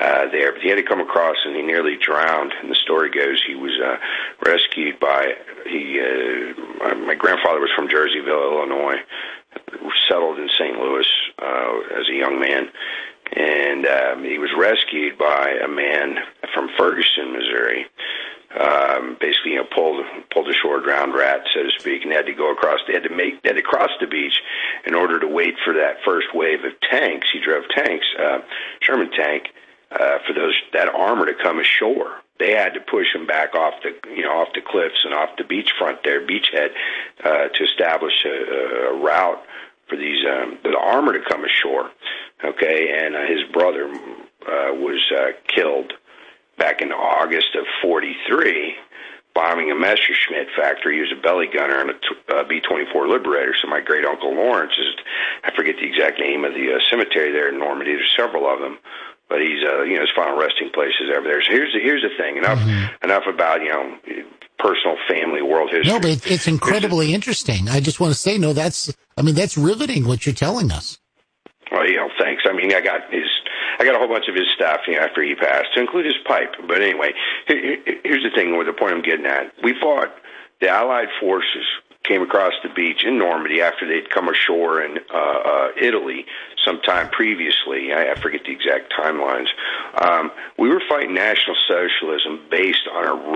there. But he had to come across, and he nearly drowned. And the story goes he was rescued by my grandfather was from Jerseyville, Illinois, settled in St. Louis as a young man, and he was rescued by a man from Ferguson, Missouri. Basically, pulled ashore, drowned rat, so to speak, and had to go across. They had to cross the beach in order to wait for that first wave of tanks. He drove tanks, Sherman tank, for that armor to come ashore. They had to push him back off the cliffs and off the beachfront there, beachhead, to establish a route for the armor to come ashore. Okay, and his brother was killed back in August of '43, bombing a Messerschmitt factory. He was a belly gunner on a B-24 Liberator. So my great uncle Lawrence I forget the exact name of the cemetery there in Normandy. There's several of them. But he's, his final resting place is over there. So here's the thing. Enough about, personal, family, world history. No, but it's incredibly interesting. I just want to say, that's riveting what you're telling us. Well, thanks. I mean, I got a whole bunch of his stuff, after he passed, to include his pipe. But anyway, here's the thing with the point I'm getting at. We fought, the Allied forces came across the beach in Normandy after they'd come ashore in Italy sometime previously. I forget the exact timelines. We were fighting National Socialism based on a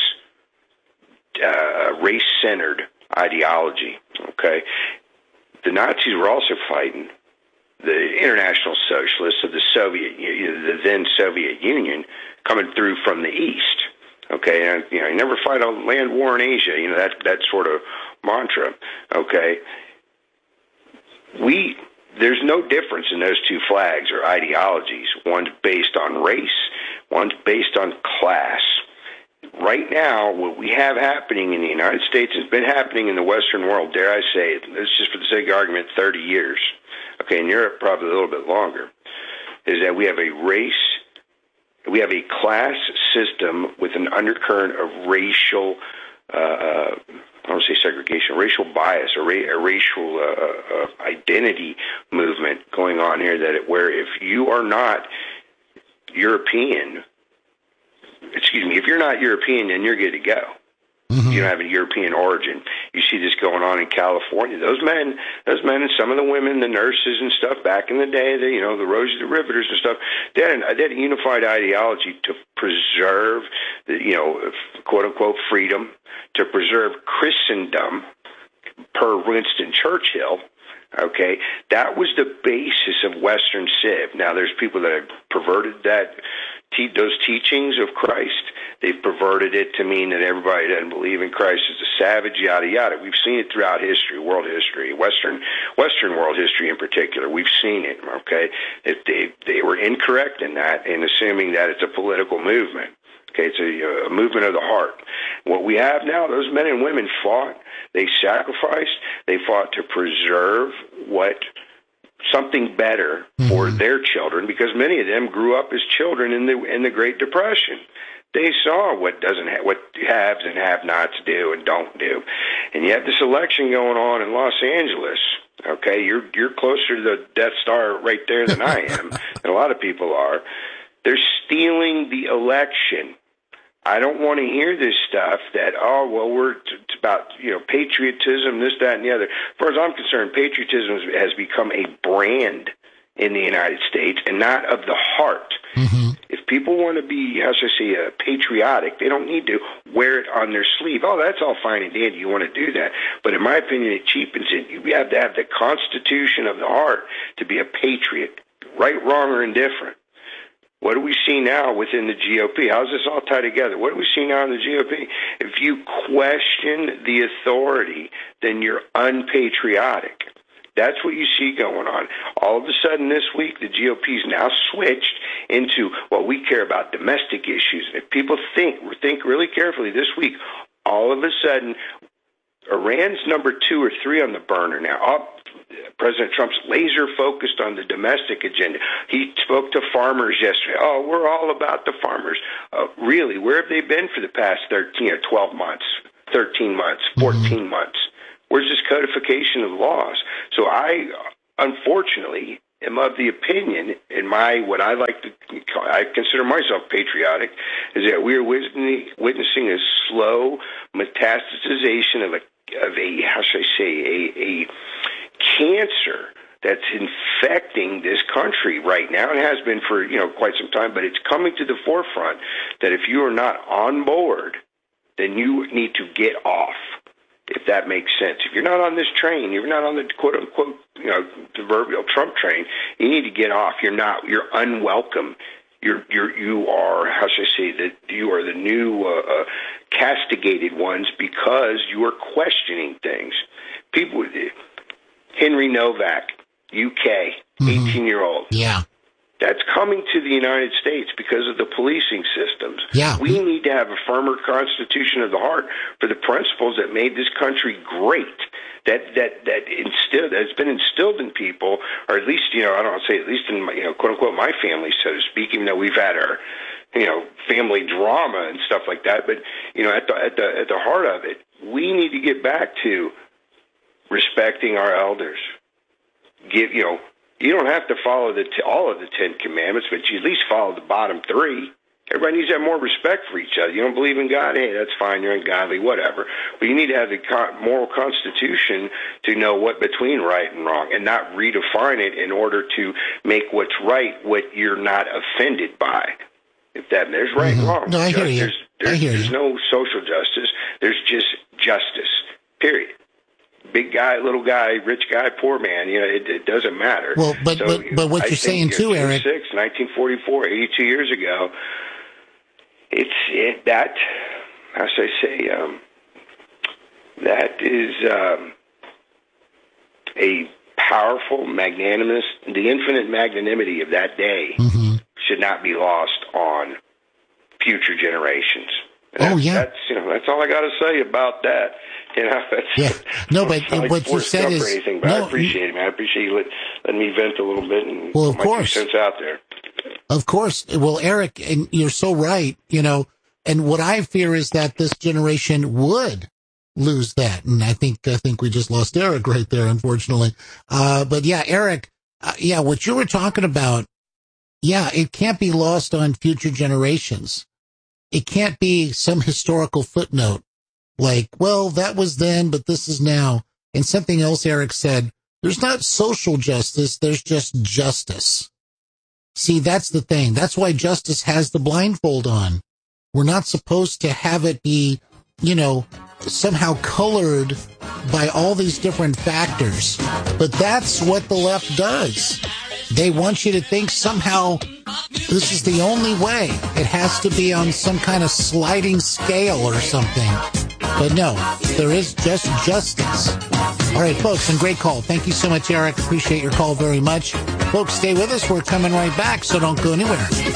race-centered ideology. Okay, the Nazis were also fighting the International Socialists of the then Soviet Union, coming through from the east. Okay, and you never fight a land war in Asia. That sort of mantra. Okay, there's no difference in those two flags or ideologies. One's based on race, one's based on class. Right now, what we have happening in the United States has been happening in the Western world, dare I say it, this is just for the sake of argument, 30 years. Okay, in Europe, probably a little bit longer, is that we have a class system with an undercurrent of racial, I don't say segregation, racial bias, or a racial identity movement going on here. Where if you are not European, if you're not European, then you're good to go. Mm-hmm. You don't have a European origin. You see this going on in California. Those men, and some of the women, the nurses and stuff back in the day, the Rosie the Riveters and stuff, they had a unified ideology to preserve, quote unquote freedom, to preserve Christendom, per Winston Churchill. Okay, that was the basis of Western Civ. Now, there's people that have perverted those teachings of Christ. They've perverted it to mean that everybody that doesn't believe in Christ is a savage, yada, yada. We've seen it throughout history, world history, Western world history in particular. We've seen it, okay? They were incorrect in that, in assuming that it's a political movement. Okay, it's a movement of the heart. What we have now, those men and women fought, they sacrificed, they fought to preserve something better for their children, because many of them grew up as children in the Great Depression. They saw what haves and have-nots do and don't do. And you have this election going on in Los Angeles. Okay, you're closer to the Death Star right there than I am, and a lot of people are. They're stealing the election. I don't want to hear this stuff that, it's about, patriotism, this, that, and the other. As far as I'm concerned, patriotism has become a brand in the United States and not of the heart. Mm-hmm. If people want to be, patriotic, they don't need to wear it on their sleeve. Oh, that's all fine and dandy. You want to do that. But in my opinion, it cheapens it. You have to have the constitution of the heart to be a patriot, right, wrong, or indifferent. What do we see now within the GOP? How's this all tied together? What do we see now in the GOP? If you question the authority, then you're unpatriotic. That's what you see going on. All of a sudden this week, the GOP's now switched into, we care about domestic issues. If people think really carefully this week, all of a sudden, Iran's number 2 or 3 on the burner now. President Trump's laser focused on the domestic agenda. He spoke to farmers yesterday. Oh, we're all about the farmers. Really, where have they been for the past 12 months, 13 months, 14 months? Where's this codification of laws? So I, unfortunately, am of the opinion, in what I like to I consider myself patriotic, is that we are witnessing a slow metastasization of a how should I say, a cancer that's infecting this country right now. It has been for, quite some time, but it's coming to the forefront that if you are not on board, then you need to get off, if that makes sense. If you're not on this train, you're not on the quote-unquote, proverbial Trump train, you need to get off. You're unwelcome. You are, how should I say, that you are the new castigated ones because you are questioning things. People, Henry Novak, UK, 18-year-old. Yeah. That's coming to the United States because of the policing systems. Yeah. We need to have a firmer constitution of the heart for the principles that made this country great. That's been instilled in people, or at least, I don't want to say at least in my, quote unquote, my family, so to speak, even though we've had our, family drama and stuff like that. But, at the heart of it, we need to get back to respecting our elders. You don't have to follow all of the 10 Commandments, but you at least follow the bottom 3. Everybody needs to have more respect for each other. You don't believe in God? Hey, that's fine. You're ungodly, whatever. But you need to have the moral constitution to know what between right and wrong, and not redefine it in order to make what's right what you're not offended by. There's right and wrong. No, I hear you. There's no social justice. There's just justice, period. Big guy, little guy, rich guy, poor man, it doesn't matter. Well, but what you're saying too, Eric. 1944, 82 years ago, that is a powerful, magnanimous, the infinite magnanimity of that day should not be lost on future generations. That's all I got to say about that. No, but what you said is anything, but I appreciate it, man. I appreciate you letting me vent a little bit and of put my 2 cents out there. Of course. Well, Eric, and you're so right, and what I fear is that this generation would lose that. And I think we just lost Eric right there, unfortunately. But yeah, Eric, what you were talking about, it can't be lost on future generations. It can't be some historical footnote like, well, that was then, but this is now. And something else Eric said, there's not social justice, there's just justice. See, that's the thing. That's why justice has the blindfold on. We're not supposed to have it be, somehow colored by all these different factors. But that's what the left does. They want you to think somehow this is the only way. It has to be on some kind of sliding scale or something. But no, there is just justice. All right, folks, and great call. Thank you so much, Eric. Appreciate your call very much. Folks, stay with us. We're coming right back, so don't go anywhere.